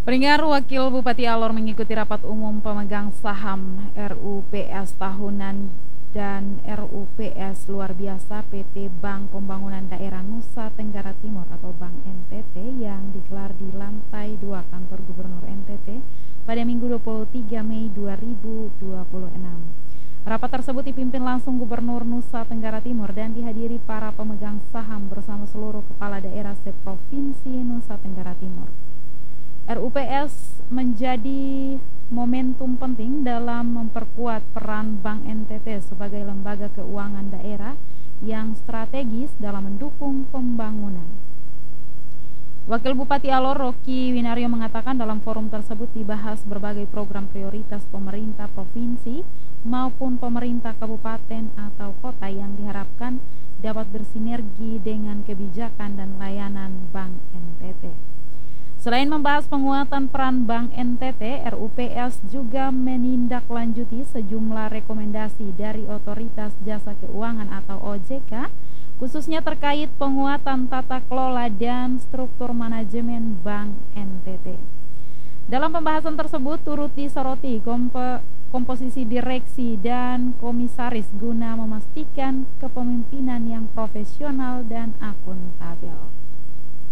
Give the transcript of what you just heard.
Pendengar, Wakil Bupati Alor mengikuti rapat umum pemegang saham RUPS tahunan dan RUPS luar biasa PT Bank Pembangunan Daerah Nusa Tenggara Timur atau Bank NTT yang digelar di lantai 2 kantor Gubernur NTT pada Minggu 23 Mei 2026. Rapat tersebut dipimpin langsung Gubernur Nusa Tenggara Timur dan dihadiri para pemegang saham bersama seluruh kepala daerah seprovinsi Nusa Tenggara Timur. RUPS menjadi momentum penting dalam memperkuat peran Bank NTT sebagai lembaga keuangan daerah yang strategis dalam mendukung pembangunan. Wakil Bupati Alor Rocky Winario mengatakan dalam forum tersebut dibahas berbagai program prioritas pemerintah provinsi maupun pemerintah kabupaten atau kota yang diharapkan dapat bersinergi dengan kebijakan dan layanan Bank NTT. Selain membahas penguatan peran Bank NTT, RUPS juga menindaklanjuti sejumlah rekomendasi dari Otoritas Jasa Keuangan atau OJK, khususnya terkait penguatan tata kelola dan struktur manajemen Bank NTT. Dalam pembahasan tersebut turut disoroti komposisi direksi dan komisaris guna memastikan kepemimpinan yang profesional dan akuntabel.